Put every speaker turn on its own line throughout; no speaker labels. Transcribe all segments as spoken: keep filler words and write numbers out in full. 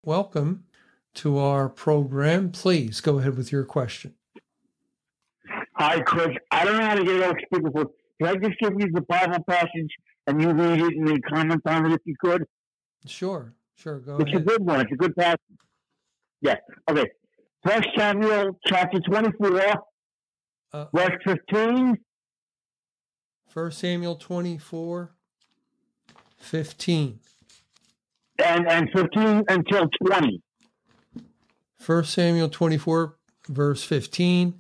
Welcome to our program. Please go ahead with your question.
Hi, Chris. I don't know how to get it on speaker. So can I just give you the Bible passage and you read it and then comment on it if you could?
Sure, sure. Go
it's
ahead.
It's a good one. It's a good passage. Yes. Okay. First Samuel chapter twenty-four, uh, verse fifteen.
First Samuel twenty-four, fifteen.
And, and fifteen until twenty.
First Samuel twenty-four, verse fifteen.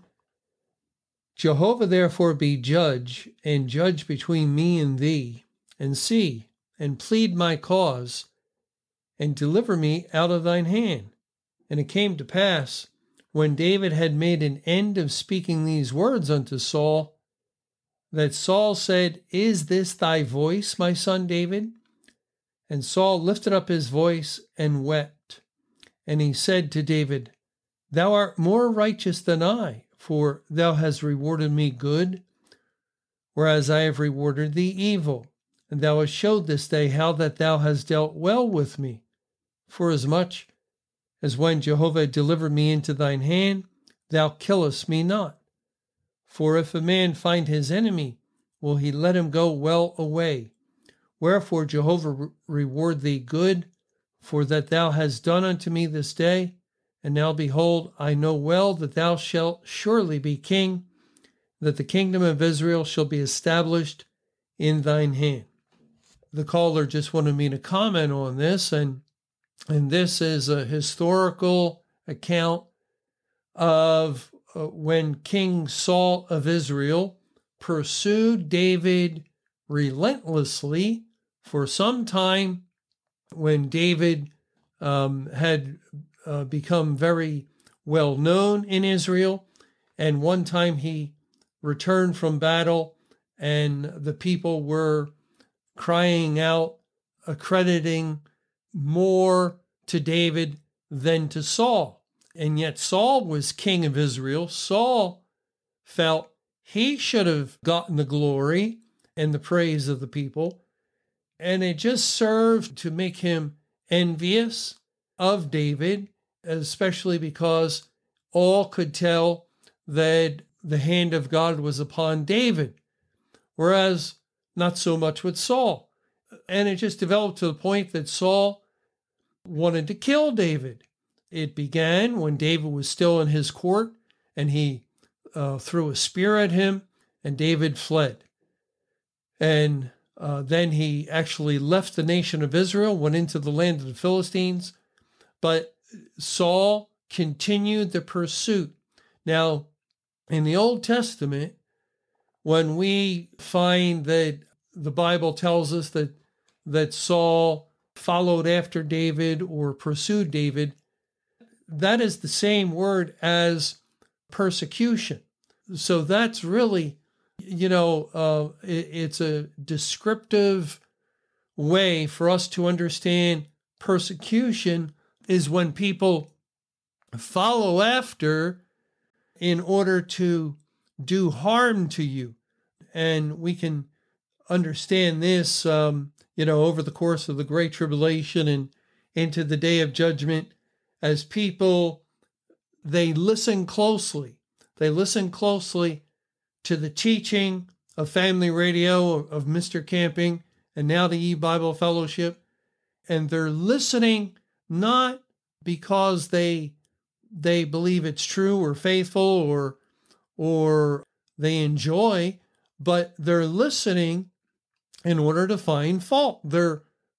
Jehovah therefore be judge, and judge between me and thee, and see, and plead my cause, and deliver me out of thine hand. And it came to pass, when David had made an end of speaking these words unto Saul, that Saul said, Is this thy voice, my son David? And Saul lifted up his voice and wept. And he said to David, Thou art more righteous than I, for thou hast rewarded me good, whereas I have rewarded thee evil. And thou hast showed this day how that thou hast dealt well with me, forasmuch as when Jehovah delivered me into thine hand, thou killest me not. For if a man find his enemy, will he let him go well away? Wherefore Jehovah reward thee good, for that thou hast done unto me this day. And now behold, I know well that thou shalt surely be king, that the kingdom of Israel shall be established in thine hand. The caller just wanted me to comment on this, and and this is a historical account of uh, when King Saul of Israel pursued David relentlessly for some time, when David um, had uh, become very well known in Israel. And one time he returned from battle, and the people were crying out, accrediting more to David than to Saul. And yet Saul was king of Israel. Saul felt he should have gotten the glory and the praise of the people. And it just served to make him envious of David, especially because all could tell that the hand of God was upon David, whereas not so much with Saul. And it just developed to the point that Saul wanted to kill David. It began when David was still in his court, and he uh, threw a spear at him, and David fled. And uh, then he actually left the nation of Israel, went into the land of the Philistines, but Saul continued the pursuit. Now, in the Old Testament, when we find that the Bible tells us that that Saul followed after David or pursued David, that is the same word as persecution. So that's really, you know, uh, it, it's a descriptive way for us to understand persecution is when people follow after in order to do harm to you. And we can understand this, um, you know, over the course of the Great Tribulation and into the Day of Judgment, as people, they listen closely. They listen closely to the teaching of Family Radio, of Mister Camping, and now the E-Bible Fellowship. And they're listening not because they they believe it's true or faithful or or they enjoy, but they're listening in order to find fault. They're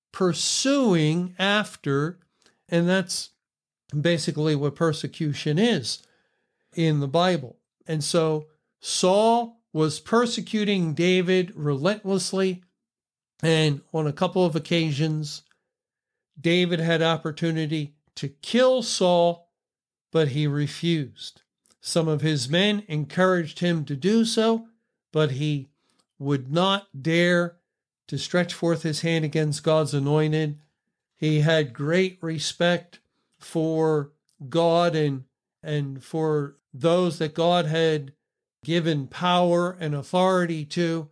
pursuing after, and that's basically what persecution is in the Bible. And so Saul was persecuting David relentlessly, and on a couple of occasions, David had opportunity to kill Saul, but he refused. Some of his men encouraged him to do so, but he would not dare to stretch forth his hand against God's anointed. He had great respect for God and, and for those that God had given power and authority to.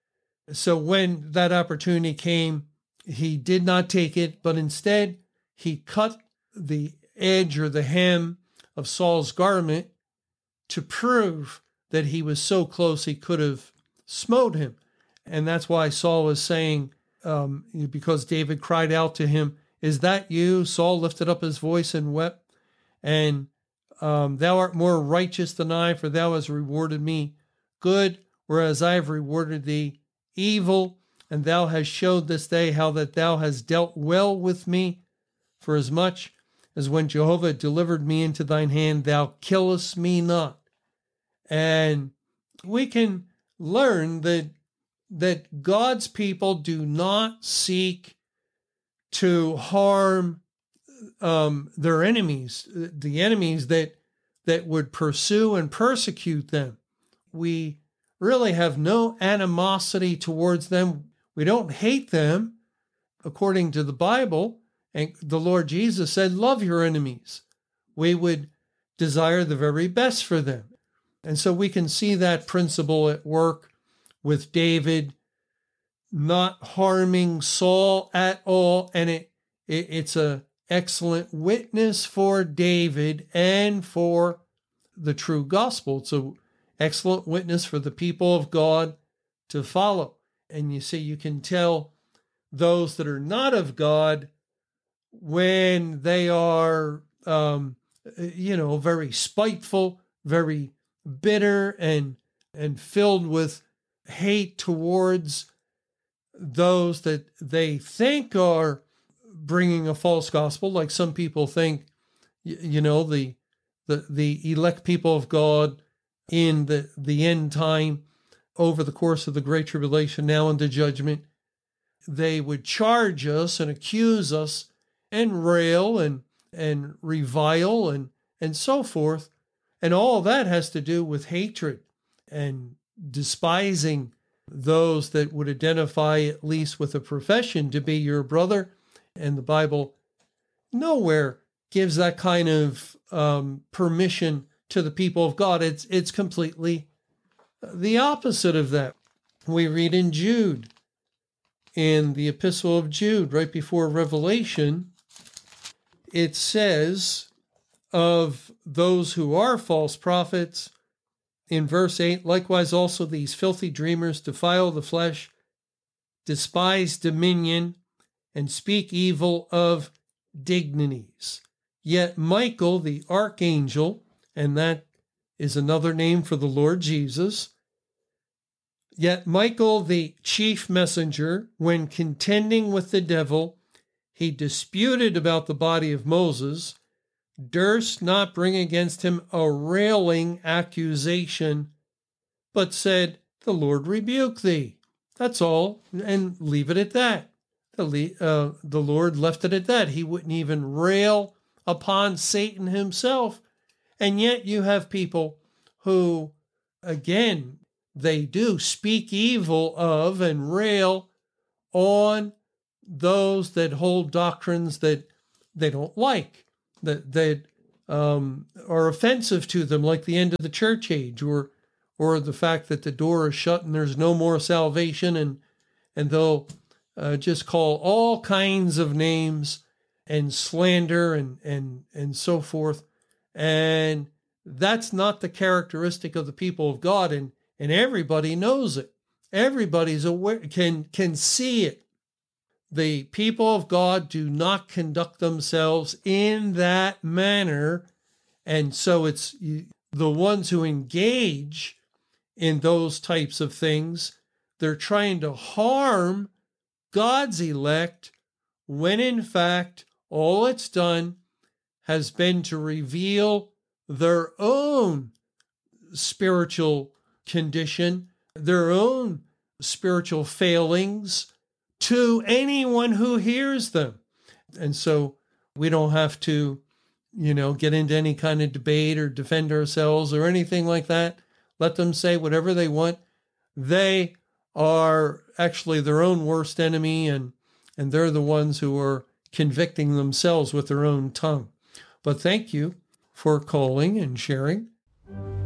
So when that opportunity came, he did not take it, but instead he cut the edge or the hem of Saul's garment to prove that he was so close he could have smote him. And that's why Saul is saying, um, because David cried out to him, "Is that you?" Saul lifted up his voice and wept. And um, thou art more righteous than I, for thou hast rewarded me good, whereas I have rewarded thee evil. And thou hast showed this day how that thou hast dealt well with me, for as much as when Jehovah delivered me into thine hand, thou killest me not. And we can learn that that God's people do not seek to harm um, their enemies, the enemies that that would pursue and persecute them. We really have no animosity towards them. We don't hate them, according to the Bible. And the Lord Jesus said, love your enemies. We would desire the very best for them. And so we can see that principle at work with David, not harming Saul at all. And it, it it's a excellent witness for David and for the true gospel. It's an excellent witness for the people of God to follow. And you see, you can tell those that are not of God when they are, um, you know, very spiteful, very bitter, and and filled with hate towards those that they think are bringing a false gospel. Like some people think, you know, the the the elect people of God in the the end time, over the course of the Great Tribulation, now into judgment, they would charge us and accuse us and rail and and revile and and so forth. And all that has to do with hatred and despising those that would identify at least with a profession to be your brother. And the Bible nowhere gives that kind of um, permission to the people of God. It's it's completely the opposite of that. We read in Jude, in the Epistle of Jude, right before Revelation, it says of those who are false prophets, in verse eight, likewise also these filthy dreamers defile the flesh, despise dominion, and speak evil of dignities. Yet Michael, the archangel, and that is another name for the Lord Jesus, yet Michael, the chief messenger, when contending with the devil, he disputed about the body of Moses, durst not bring against him a railing accusation, but said, the Lord rebuke thee. That's all, and leave it at that. The, uh, the Lord left it at that. He wouldn't even rail upon Satan himself. And yet you have people who, again, they do speak evil of and rail on those that hold doctrines that they don't like, that that um, are offensive to them, like the end of the church age, or or the fact that the door is shut and there's no more salvation, and and they'll uh, just call all kinds of names and slander and and and so forth. And that's not the characteristic of the people of God, and and everybody knows it. Everybody's aware, can can see it. The people of God do not conduct themselves in that manner, and so it's the ones who engage in those types of things. They're trying to harm God's elect, when in fact all it's done has been to reveal their own spiritual condition, their own spiritual failings to anyone who hears them. And so we don't have to, you know, get into any kind of debate or defend ourselves or anything like that. Let them say whatever they want. They are actually their own worst enemy, and and they're the ones who are convicting themselves with their own tongue. But thank you for calling and sharing.